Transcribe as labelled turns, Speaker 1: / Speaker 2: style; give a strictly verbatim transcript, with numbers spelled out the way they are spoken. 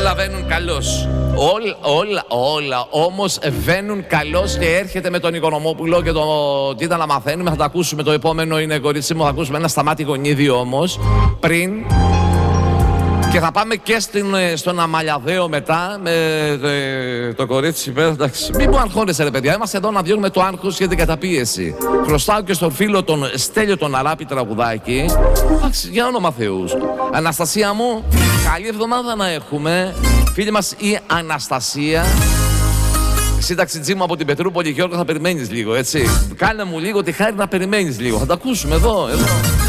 Speaker 1: Όλα βαίνουν καλώς. Όλα, όλα, όλα όμως βαίνουν καλώς και έρχεται με τον Οικονομόπουλο και το κοίτα να μαθαίνουμε. Θα τα ακούσουμε, το επόμενο είναι, κορίτσι μου, θα ακούσουμε ένα Σταμάτη Γονίδη όμως πριν. Και θα πάμε και στην, στον Αμαλιαδέο μετά με το, το κορίτσι πέρα. Εντάξει, μην μου αγχώνεσαι ρε παιδιά, είμαστε εδώ να διώχνουμε το άγχος και την καταπίεση. Χρωστάω και στον φίλο τον Στέλιο τον Αράπη τραγουδάκι. Εντάξει, για όνομα Θεού. Αναστασία μου, καλή εβδομάδα να έχουμε. Φίλη μας η Αναστασία. Σύνταξη τζίμου από την Πετρούπολη, Γιώργο, θα περιμένεις λίγο, έτσι. Κάνε μου λίγο τη χάρη να περιμένεις λίγο. Θα τα ακούσουμε εδώ, εδώ.